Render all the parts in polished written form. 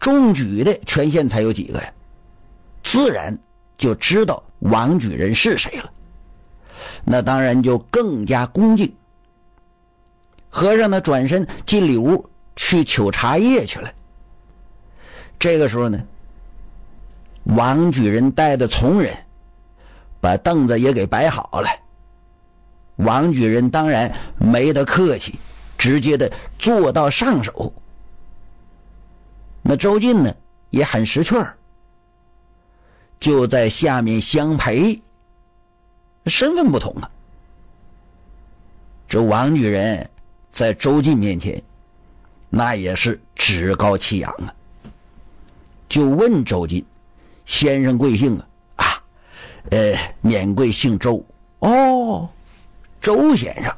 中举的权限才有几个呀？自然就知道王举人是谁了。那当然就更加恭敬。和尚呢转身进里屋去取茶叶去了。这个时候呢，王举人带的从人把凳子也给摆好了。王举人当然没得客气，直接的坐到上手。那周进呢也很识趣儿，就在下面相陪。身份不同啊，这王举人在周进面前那也是趾高气扬啊，就问周进：先生贵姓啊？免贵姓周。哦，周先生，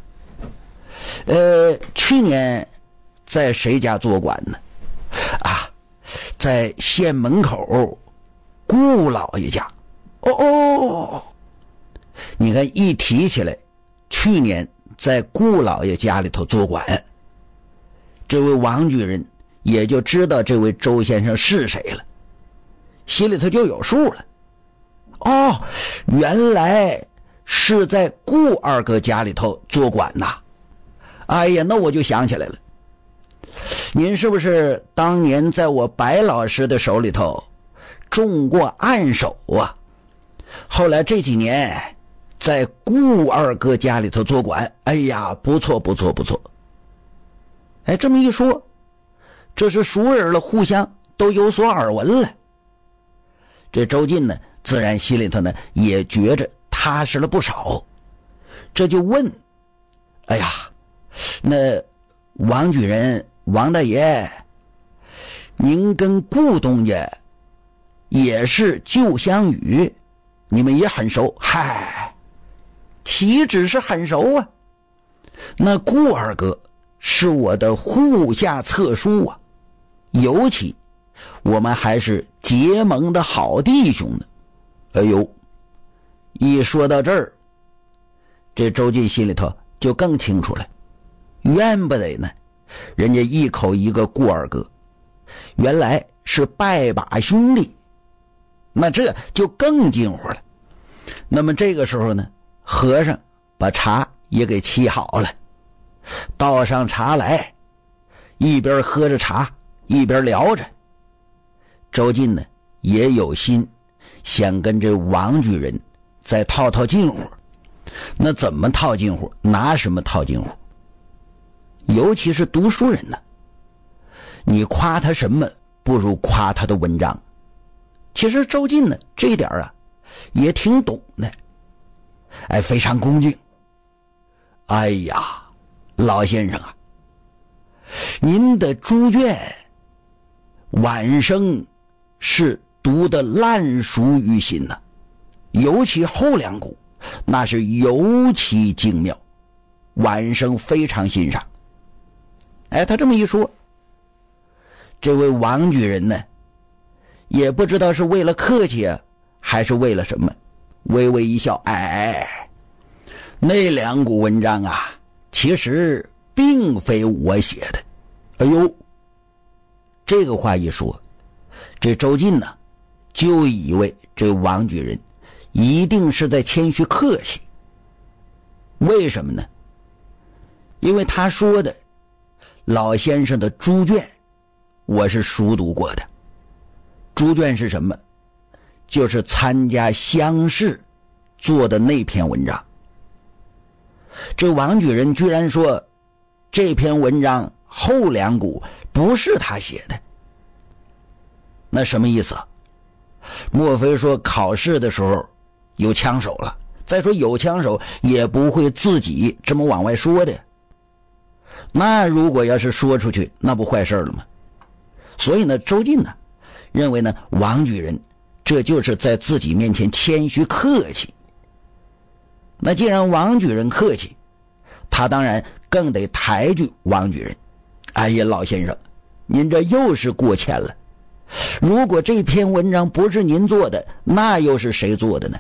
去年在谁家做馆呢？啊，在县门口顾老爷家。哦，你看一提起来，去年在顾老爷家里头做馆，这位王举人也就知道这位周先生是谁了，心里头就有数了。哦，原来是在顾二哥家里头做馆呐。哎呀，那我就想起来了，您是不是当年在我白老师的手里头中过暗手啊？后来这几年在顾二哥家里头做馆。哎呀，不错不错不错。哎，这么一说，这是熟人了，互相都有所耳闻了。这周进呢自然心里头呢也觉着踏实了不少，这就问：哎呀，那王举人王大爷，您跟顾东家也是旧乡语，你们也很熟？嗨，岂止是很熟啊，那顾二哥是我的户下侧书啊，尤其我们还是结盟的好弟兄呢。哎呦，一说到这儿，这周进心里头就更清楚了，怨不得呢，人家一口一个顾二哥，原来是拜把兄弟，那这就更近乎了。那么这个时候呢，和尚把茶也给沏好了，倒上茶来，一边喝着茶一边聊着。周进呢也有心想跟这王举人再套套近乎，那怎么套近乎？拿什么套近乎？尤其是读书人呢，你夸他什么不如夸他的文章。其实周进呢这一点啊也挺懂的，哎，非常恭敬。哎呀，老先生啊，您的猪圈晚生是读得烂熟于心呐，尤其后两股那是尤其精妙，晚生非常欣赏。哎，他这么一说，这位王举人呢也不知道是为了客气啊还是为了什么，微微一笑：哎，那两股文章啊其实并非我写的。哎呦，这个话一说，这周进呢就以为这王举人一定是在谦虚客气。为什么呢？因为他说的老先生的猪圈我是熟读过的。猪圈是什么？就是参加乡试做的那篇文章。这王举人居然说这篇文章后两股不是他写的，那什么意思？莫非说考试的时候有枪手了？再说有枪手也不会自己这么往外说的，那如果要是说出去，那不坏事了吗？所以呢，周进呢认为呢，王举人这就是在自己面前谦虚客气。那既然王举人客气，他当然更得抬举王举人。哎呀，老先生，您这又是过谦了。如果这篇文章不是您做的，那又是谁做的呢？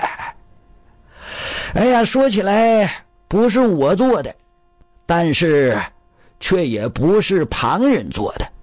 哎呀，说起来不是我做的，但是却也不是旁人做的。